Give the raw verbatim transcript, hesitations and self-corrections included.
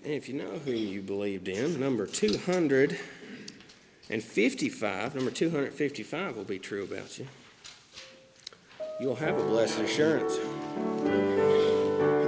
And if you know who you believed in, number two hundred fifty-five, number two hundred fifty-five will be true about you. You'll have a blessed assurance.